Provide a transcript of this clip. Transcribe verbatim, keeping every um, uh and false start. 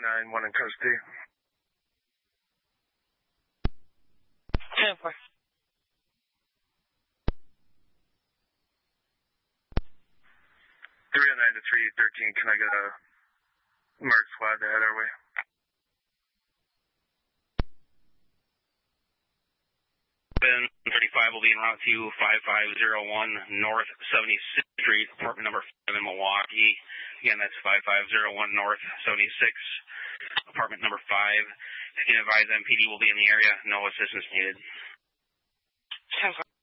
nine one in custody. ten four. three oh nine to three thirteen, can I get a merge squad to head our way? Ben thirty-five will be en route to five five zero one North seventy-sixth Street, apartment number five in Milwaukee. Again, that's five five zero one North seventy-sixth, apartment number five. You can advise M P D will be in the area. No assistance needed. ten four.